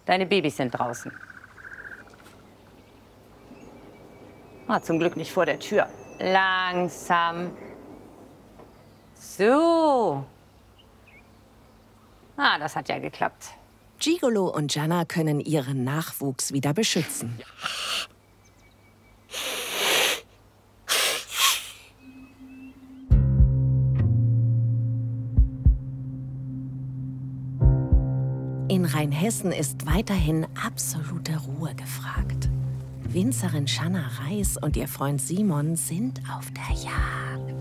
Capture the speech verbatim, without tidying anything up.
Deine Babys sind draußen. Ah, zum Glück nicht vor der Tür. Langsam. So. Ah, das hat ja geklappt. Gigolo und Gianna können ihren Nachwuchs wieder beschützen. In Rheinhessen ist weiterhin absolute Ruhe gefragt. Winzerin Shanna Reis und ihr Freund Simon sind auf der Jagd.